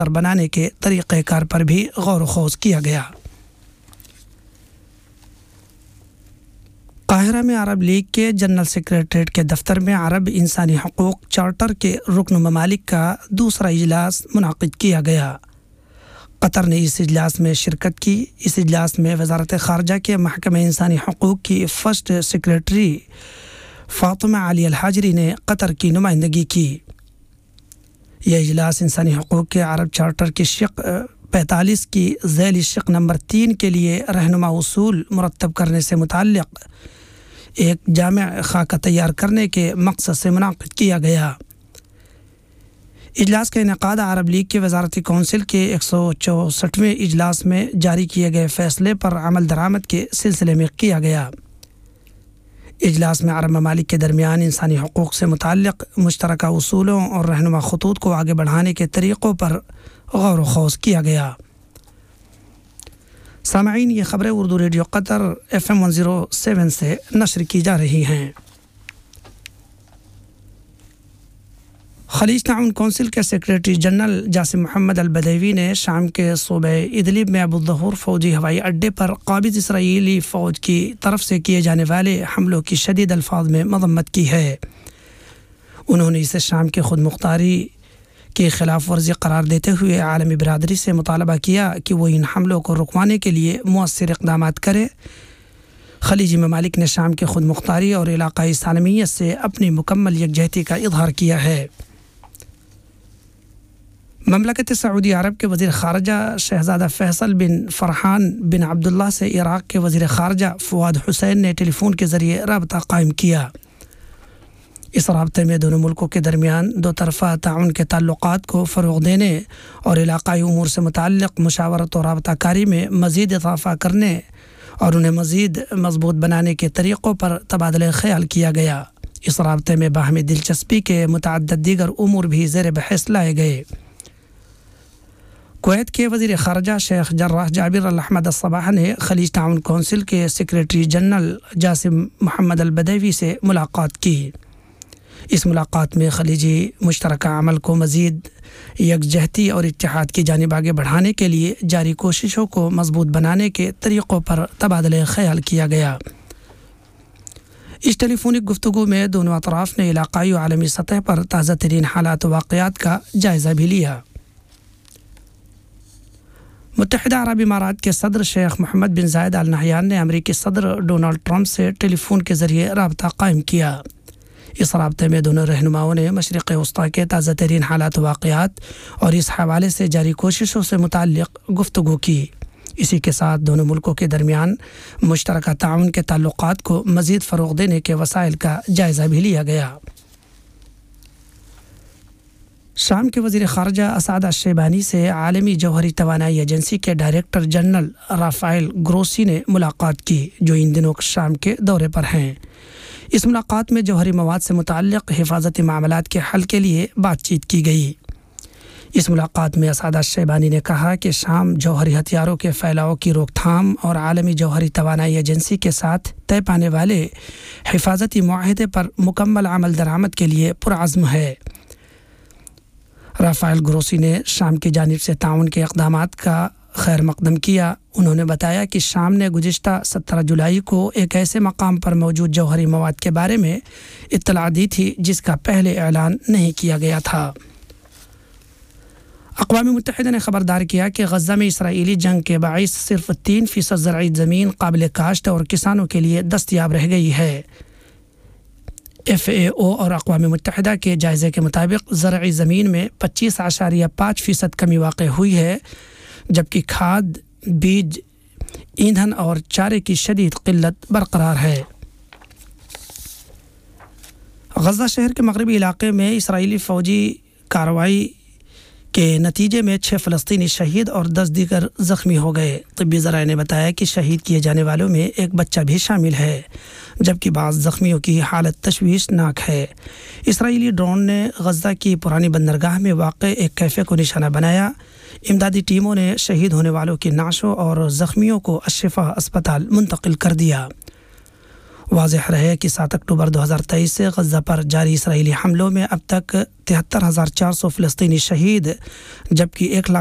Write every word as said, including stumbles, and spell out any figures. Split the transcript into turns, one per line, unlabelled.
بنانے کے طریقہ کار پر بھی غور و خوض کیا گیا۔ قاہرہ میں عرب لیگ کے جنرل سیکریٹریٹ کے دفتر میں عرب انسانی حقوق چارٹر کے رکن ممالک کا دوسرا اجلاس منعقد کیا گیا۔ قطر نے اس اجلاس میں شرکت کی۔ اس اجلاس میں وزارت خارجہ کے محکمہ انسانی حقوق کی فرسٹ سیکریٹری فاطمہ علی الحاجری نے قطر کی نمائندگی کی۔ یہ اجلاس انسانی حقوق کے عرب چارٹر کی شق پینتالیس کی ذیلی شق نمبر تین کے لیے رہنما اصول مرتب کرنے سے متعلق ایک جامع خاکہ تیار کرنے کے مقصد سے منعقد کیا گیا۔ اجلاس کا انعقاد عرب لیگ کے وزارتی کونسل کے ایک سو چونسٹھویں اجلاس میں جاری کیے گئے فیصلے پر عمل درآمد کے سلسلے میں کیا گیا۔ اجلاس میں عرب ممالک کے درمیان انسانی حقوق سے متعلق مشترکہ اصولوں اور رہنما خطوط کو آگے بڑھانے کے طریقوں پر غور و خوض کیا گیا۔ سامعین، یہ خبریں اردو ریڈیو قطر F M one zero seven سے نشر کی جا رہی ہیں۔ خلیج تعاون کونسل کے سیکریٹری جنرل جاسم محمد البدیوی نے شام کے صوبہ ادلب میں ابو الظہور فوجی ہوائی اڈے پر قابض اسرائیلی فوج کی طرف سے کیے جانے والے حملوں کی شدید الفاظ میں مذمت کی ہے۔ انہوں نے اسے شام کی خود مختاری کی خلاف ورزی قرار دیتے ہوئے عالمی برادری سے مطالبہ کیا کہ وہ ان حملوں کو رکوانے کے لیے مؤثر اقدامات کرے۔ خلیجی ممالک نے شام کی خود مختاری اور علاقائی سالمیت سے اپنی مکمل یکجہتی کا اظہار کیا ہے۔ مملکت سعودی عرب کے وزیر خارجہ شہزادہ فیصل بن فرحان بن عبداللہ سے عراق کے وزیر خارجہ فواد حسین نے ٹیلی فون کے ذریعے رابطہ قائم کیا۔ اس رابطے میں دونوں ملکوں کے درمیان دو طرفہ تعاون کے تعلقات کو فروغ دینے اور علاقائی امور سے متعلق مشاورت و رابطہ کاری میں مزید اضافہ کرنے اور انہیں مزید مضبوط بنانے کے طریقوں پر تبادلہ خیال کیا گیا۔ اس رابطے میں باہمی دلچسپی کے متعدد دیگر امور بھی زیر بحث لائے گئے۔ کویت کے وزیر خارجہ شیخ جراح جابر الاحمد الصباح نے خلیج تعاون کونسل کے سیکریٹری جنرل جاسم محمد البدیوی سے ملاقات کی۔ اس ملاقات میں خلیجی مشترکہ عمل کو مزید یکجہتی اور اتحاد کی جانب آگے بڑھانے کے لیے جاری کوششوں کو مضبوط بنانے کے طریقوں پر تبادلہ خیال کیا گیا۔ اس ٹیلی فونک گفتگو میں دونوں اطراف نے علاقائی و عالمی سطح پر تازہ ترین حالات و واقعات کا جائزہ بھی لیا۔ متحدہ عرب امارات کے صدر شیخ محمد بن زائد آل نہیان نے امریکی صدر ڈونلڈ ٹرمپ سے ٹیلی فون کے ذریعے رابطہ قائم کیا۔ اس رابطے میں دونوں رہنماؤں نے مشرق وسطیٰ کے تازہ ترین حالات و واقعات اور اس حوالے سے جاری کوششوں سے متعلق گفتگو کی۔ اسی کے ساتھ دونوں ملکوں کے درمیان مشترکہ تعاون کے تعلقات کو مزید فروغ دینے کے وسائل کا جائزہ بھی لیا گیا۔ شام کے وزیر خارجہ اسعد الشیبانی سے عالمی جوہری توانائی ایجنسی کے ڈائریکٹر جنرل رافائل گروسی نے ملاقات کی، جو ان دنوں شام کے دورے پر ہیں۔ اس ملاقات میں جوہری مواد سے متعلق حفاظتی معاملات کے حل کے لیے بات چیت کی گئی۔ اس ملاقات میں اسعد الشیبانی نے کہا کہ شام جوہری ہتھیاروں کے پھیلاؤ کی روک تھام اور عالمی جوہری توانائی ایجنسی کے ساتھ طے پانے والے حفاظتی معاہدے پر مکمل عمل درآمد کے لیے پرعزم ہے۔ رافائل گروسی نے شام کی جانب سے تعاون کے اقدامات کا خیر مقدم کیا۔ انہوں نے بتایا کہ شام نے گزشتہ سترہ جولائی کو ایک ایسے مقام پر موجود جوہری مواد کے بارے میں اطلاع دی تھی جس کا پہلے اعلان نہیں کیا گیا تھا۔ اقوام متحدہ نے خبردار کیا کہ غزہ میں اسرائیلی جنگ کے باعث صرف تین فیصد زرعی زمین قابل کاشت اور کسانوں کے لیے دستیاب رہ گئی ہے۔ ایف اے او اور اقوام متحدہ کے جائزے کے مطابق زرعی زمین میں پچیس اشاریہ پانچ فیصد کمی واقع ہوئی ہے، جبکہ کھاد، بیج، ایندھن اور چارے کی شدید قلت برقرار ہے۔ غزہ شہر کے مغربی علاقے میں اسرائیلی فوجی کارروائی کے نتیجے میں چھ فلسطینی شہید اور دس دیگر زخمی ہو گئے۔ طبی ذرائع نے بتایا کہ شہید کیے جانے والوں میں ایک بچہ بھی شامل ہے، جبکہ بعض زخمیوں کی حالت تشویشناک ہے۔ اسرائیلی ڈرون نے غزہ کی پرانی بندرگاہ میں واقع ایک کیفے کو نشانہ بنایا۔ امدادی ٹیموں نے شہید ہونے والوں کی نعشوں اور زخمیوں کو الشفا اسپتال منتقل کر دیا۔ واضح رہے کہ سات اکتوبر دو ہزار تیئیس سے غزہ پر جاری اسرائیلی حملوں میں اب تک تہتر ہزار چار سو فلسطینی شہید جبکہ ایک لاکھ